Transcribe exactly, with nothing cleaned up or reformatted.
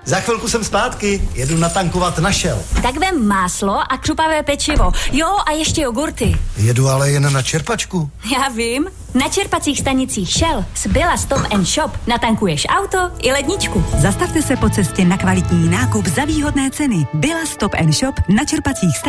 Za chvilku jsem zpátky, jedu natankovat na Shell. Tak vem máslo a křupavé pečivo. Jo, a ještě jogurty. Jedu ale jen na čerpačku. Já vím. Na čerpacích stanicích Shell z Billa Stop and Shop natankuješ auto i ledničku. Zastavte se po cestě na kvalitní nákup za výhodné ceny. Billa Stop and Shop na čerpacích stanicích.